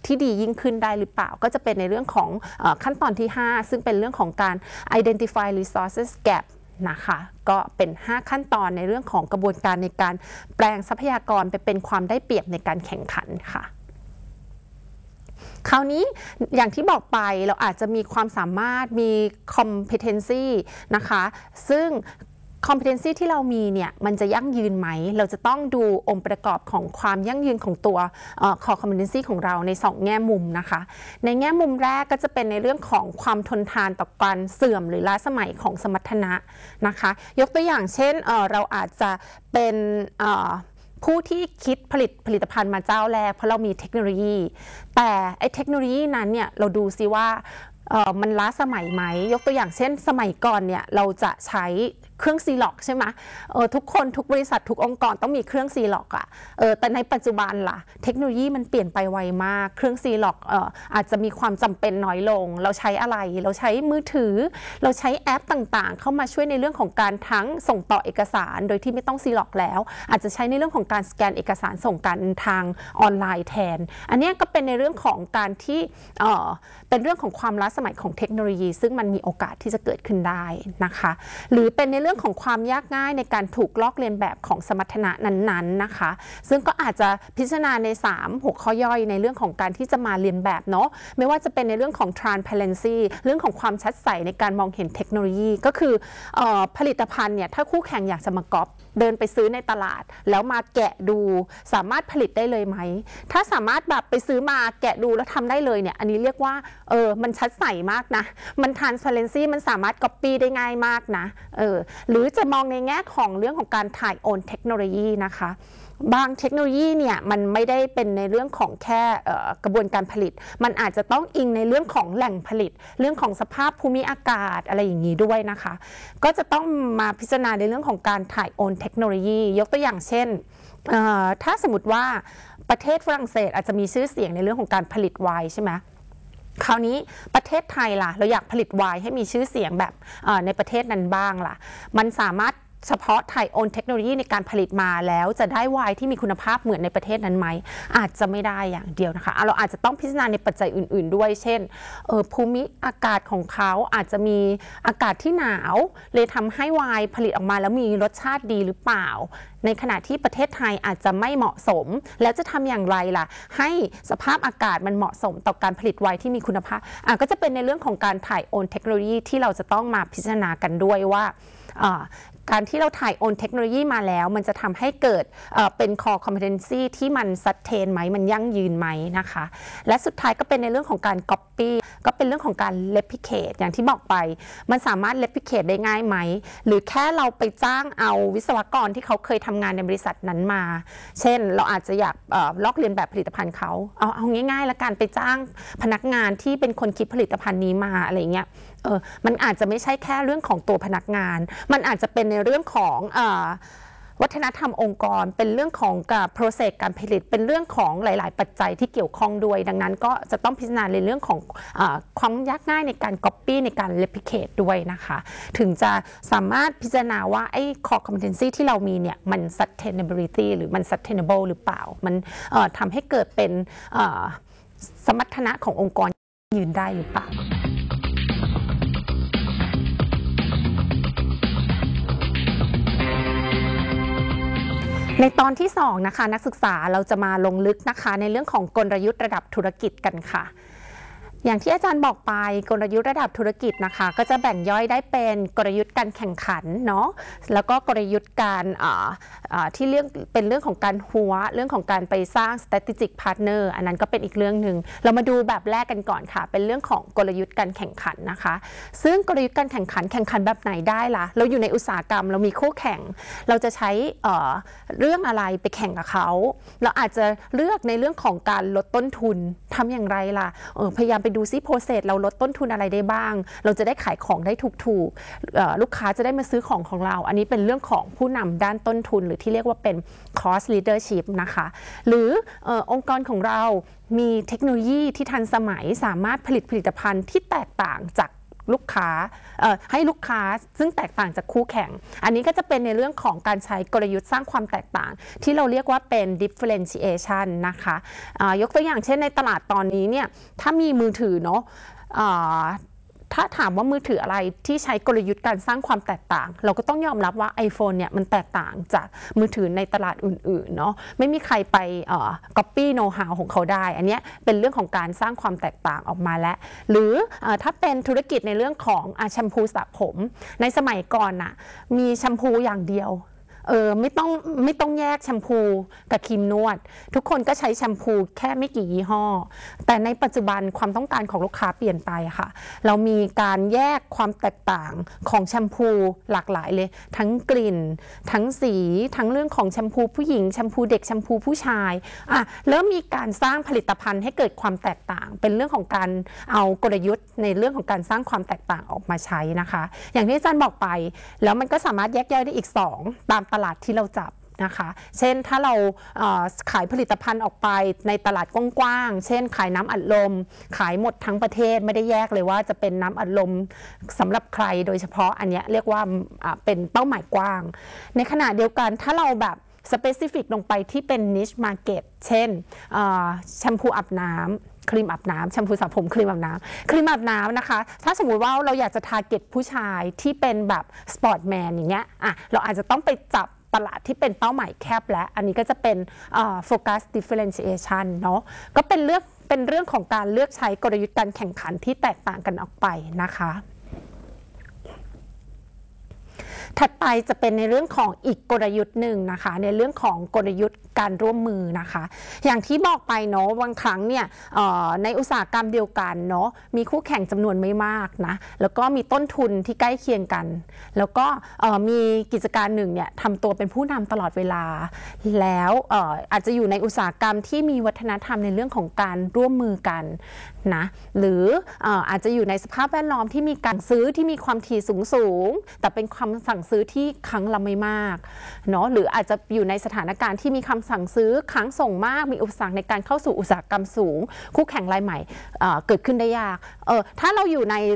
ที่ดียิ่งขึ้นได้หรือเปล่าก็จะเป็นในเรื่องของขั้นตอนที่ 5 ซึ่งเป็นเรื่องของการ identify resources gap นะคะก็เป็น5ขั้นตอนในเรื่องของกระบวนการในการแปลงทรัพยากรไปเป็นความได้เปรียบในการแข่งขันค่ะคราวนี้อย่างที่บอกไปเราอาจจะมีความสามารถมี competency นะคะซึ่ง competency ที่เรามีเนี่ยมันจะยั่งยืนไหมเราจะต้องดูองค์ประกอบของความยั่งยืนของตัวcore competency ของเราใน2แง่มุมนะคะในแง่มุมแรกก็จะเป็นในเรื่องของความทนทานต่อการเสื่อมหรือล้าสมัยของสมรรถนะนะคะยกตัวอย่างเช่นเราอาจจะเป็นผู้ที่คิดผลิตภัณฑ์มาเจ้าแรกเพราะเรามีเทคโนโลยีแต่ไอ้เทคโนโลยีนั้นเนี่ยเราดูซิว่ามันล้าสมัยไหมยกตัวอย่างเช่นสมัยก่อนเนี่ยเราจะใช้เครื่องซีล็อกใช่ไหมทุกคนทุกบริษัททุกองค์กรต้องมีเครื่องซีล็อกอ่ะแต่ในปัจจุบันล่ะเทคโนโลยีมันเปลี่ยนไปไวมากเครื่องซีล็อกอาจจะมีความจำเป็นน้อยลงเราใช้อะไรเราใช้มือถือเราใช้แอปต่างๆเข้ามาช่วยในเรื่องของการทั้งส่งต่อเอกสารโดยที่ไม่ต้องซีล็อกแล้วอาจจะใช้ในเรื่องของการสแกนเอกสารส่งกันทางออนไลน์แทนอันนี้ก็เป็นในเรื่องของการที่เป็นเรื่องของความล้าสมัยของเทคโนโลยีซึ่งมันมีโอกาสที่จะเกิดขึ้นได้นะคะหรือเป็นในเรื่องของความยากง่ายในการถูกลอกเลียนแบบของสมรรถนะนั้นๆนะคะซึ่งก็อาจจะพิจารณาใน3หัวข้อย่อยในเรื่องของการที่จะมาเลียนแบบเนาะไม่ว่าจะเป็นในเรื่องของ transparency เรื่องของความชัดใสในการมองเห็นเทคโนโลยีก็คือผลิตภัณฑ์เนี่ยถ้าคู่แข่งอยากจะมาก๊อปเดินไปซื้อในตลาดแล้วมาแกะดูสามารถผลิตได้เลยไหมถ้าสามารถแบบไปซื้อมาแกะดูแล้วทำได้เลยเนี่ยอันนี้เรียกว่ามันชัดใสมากนะมัน transparency มันสามารถ copy ได้ง่ายมากนะหรือจะมองในแง่ของเรื่องของการถ่ายโอนเทคโนโลยีนะคะบางเทคโนโลยีเนี่ยมันไม่ได้เป็นในเรื่องของแค่กระบวนการผลิตมันอาจจะต้องอิงในเรื่องของแหล่งผลิตเรื่องของสภาพภูมิอากาศอะไรอย่างนี้ด้วยนะคะก็จะต้องมาพิจารณาในเรื่องของการถ่ายโอนเทคโนโลยียกตัวอย่างเช่นถ้าสมมติว่าประเทศฝรั่งเศสอาจจะมีชื่อเสียงในเรื่องของการผลิตไวน์ใช่ไหมคราวนี้ประเทศไทยล่ะเราอยากผลิตไวน์ให้มีชื่อเสียงแบบในประเทศนั้นบ้างล่ะมันสามารถเฉพาะไทยโอนเทคโนโลยีในการผลิตมาแล้วจะได้ไวน์ที่มีคุณภาพเหมือนในประเทศนั้นไหมอาจจะไม่ได้อย่างเดียวนะคะเราอาจจะต้องพิจารณาในปัจจัยอื่นๆด้วยเช่นภูมิอากาศของเขาอาจจะมีอากาศที่หนาวเลยทำให้ไวน์ผลิตออกมาแล้วมีรสชาติดีหรือเปล่าในขณะที่ประเทศไทยอาจจะไม่เหมาะสมแล้วจะทำอย่างไรล่ะให้สภาพอากาศมันเหมาะสมต่อการผลิตไวน์ที่มีคุณภาพก็จะเป็นในเรื่องของการถ่ายโอนเทคโนโลยีที่เราจะต้องมาพิจารณากันด้วยว่าการที่เราถ่ายโอนเทคโนโลยีมาแล้วมันจะทำให้เกิดเป็น core competency ที่มัน sustain ไหมมันยั่งยืนไหมนะคะและสุดท้ายก็เป็นในเรื่องของการ copy ก็เป็นเรื่องของการ replicate อย่างที่บอกไปมันสามารถ replicate ได้ง่ายไหมหรือแค่เราไปจ้างเอาวิศวกรที่เขาเคยทำงานในบริษัทนั้นมาเช่นเราอาจจะอยากลอกเลียนแบบผลิตภัณฑ์เขาเอาง่ายๆแล้วกันไปจ้างพนักงานที่เป็นคนคิดผลิตภัณฑ์นี้มาอะไรเงี้ยมันอาจจะไม่ใช่แค่เรื่องของตัวพนักงานมันอาจจะเป็นในเรื่องของวัฒนธรรมองค์กรเป็นเรื่องของprocess การผลิตเป็นเรื่องของหลายๆปัจจัยที่เกี่ยวข้องด้วยดังนั้นก็จะต้องพิจารณาในเรื่องของความยากง่ายในการ copy ในการ replicate ด้วยนะคะถึงจะสามารถพิจารณาว่าไอ้ core competency ที่เรามีเนี่ยมัน sustainability หรือมัน sustainable หรือเปล่ามันทำให้เกิดเป็นสมรรถนะขององค์กรยืนได้หรือเปล่าในตอนที่2นะคะนักศึกษาเราจะมาลงลึกนะคะในเรื่องของกลยุทธ์ระดับธุรกิจกันค่ะอย่างที่อาจารย์บอกไปกลยุทธ์ระดับธุรกิจนะคะก็จะแบ่งย่อยได้เป็นกลยุทธ์การแข่งขันเนาะแล้วก็กลยุทธ์การที่เป็นเรื่องของการหัวเรื่องของการไปสร้าง strategic partner อันนั้นก็เป็นอีกเรื่องหนึ่งเรามาดูแบบแรกกันก่อนค่ะเป็นเรื่องของกลยุทธ์การแข่งขันนะคะซึ่งกลยุทธ์การแข่งขันแบบไหนได้ล่ะเราอยู่ในอุตสาหกรรมเรามีคู่แข่งเราจะใช้เรื่องอะไรไปแข่งกับเขาเราอาจจะเลือกในเรื่องของการลดต้นทุนทำอย่างไรล่ะพยายามไปดูซิโปรเซสเราลดต้นทุนอะไรได้บ้างเราจะได้ขายของได้ถูกลูกค้าจะได้มาซื้อของเราอันนี้เป็นเรื่องของผู้นำด้านต้นทุนหรือที่เรียกว่าเป็น cost leadership นะคะหรือองค์กรของเรามีเทคโนโลยีที่ทันสมัยสามารถผลิตภัณฑ์ที่แตกต่างจากลูกค้าให้ลูกค้าซึ่งแตกต่างจากคู่แข่งอันนี้ก็จะเป็นในเรื่องของการใช้กลยุทธ์สร้างความแตกต่างที่เราเรียกว่าเป็น differentiation นะคะยกตัวอย่างเช่นในตลาดตอนนี้เนี่ยถ้ามีมือถือเนาะถ้าถามว่ามือถืออะไรที่ใช้กลยุทธ์การสร้างความแตกต่างเราก็ต้องยอมรับว่า iPhone เนี่ยมันแตกต่างจากมือถือในตลาดอื่นๆเนาะไม่มีใครไปcopy know how ของเขาได้อันนี้เป็นเรื่องของการสร้างความแตกต่างออกมาแล้วหรือถ้าเป็นธุรกิจในเรื่องของแชมพูสระผมในสมัยก่อนน่ะมีแชมพูอย่างเดียวไม่ต้องแยกแชมพูกับครีมนวดทุกคนก็ใช้แชมพูแค่ไม่กี่ยี่ห้อแต่ในปัจจุบันความต้องการของลูกค้าเปลี่ยนไปค่ะเรามีการแยกความแตกต่างของแชมพูหลากหลายเลยทั้งกลิ่นทั้งสีทั้งเรื่องของแชมพูผู้หญิงแชมพูเด็กแชมพูผู้ชายเริ่มมีการสร้างผลิตภัณฑ์ให้เกิดความแตกต่างเป็นเรื่องของการเอากลยุทธ์ในเรื่องของการสร้างความแตกต่างออกมาใช้นะคะอย่างที่อาจารย์บอกไปแล้วมันก็สามารถแยกย่อยได้อีก2ตามตลาดที่เราจับนะคะเช่นถ้าเราขายผลิตภัณฑ์ออกไปในตลาดกว้างๆเช่นขายน้ำอัดลมขายหมดทั้งประเทศไม่ได้แยกเลยว่าจะเป็นน้ำอัดลมสำหรับใครโดยเฉพาะอันนี้เรียกว่าเป็นเป้าหมายกว้างในขณะเดียวกันถ้าเราแบบspecific ลงไปที่เป็น niche market เช่นแชมพูอาบน้ำครีมอาบน้ำแชมพูสระผมครีมอาบน้ำครีมอาบน้ำนะคะถ้าสมมุติว่าเราอยากจะทาร์เก็ตผู้ชายที่เป็นแบบสปอร์ตแมนอย่างเงี้ยเราอาจจะต้องไปจับตลาดที่เป็นเป้าหมายแคบและอันนี้ก็จะเป็นfocus differentiation เนาะก็เป็นเรื่องของการเลือกใช้กลยุทธ์การแข่งขันที่แตกต่างกันออกไปนะคะถัดไปจะเป็นในเรื่องของอีกกลยุทธ์หนึ่งนะคะในเรื่องของกลยุทธ์การร่วมมือนะคะอย่างที่บอกไปเนาะบางครั้งเนี่ยในอุตสาหกรรมเดียวกันเนาะมีคู่แข่งจำนวนไม่มากนะแล้วก็มีต้นทุนที่ใกล้เคียงกันแล้วก็มีกิจการหนึ่งเนี่ยทำตัวเป็นผู้นำตลอดเวลาแล้วอาจจะอยู่ในอุตสาหกรรมที่มีวัฒนธรรมในเรื่องของการร่วมมือกันนะหรืออาจจะอยู่ในสภาพแวดล้อมที่มีการซื้อที่มีความถี่สูงแต่เป็นความสั่งซื้อที่ครั้งละไม่มากเนาะหรืออาจจะอยู่ในสถานการณ์ที่มีคำสั่งซื้อครั้งส่งมากมีอุปสรรคในการเข้าสู่อุตสาหกรรมสูงคู่แข่งรายใหม่เกิดขึ้นได้ยากถ้าเราอยู่ใน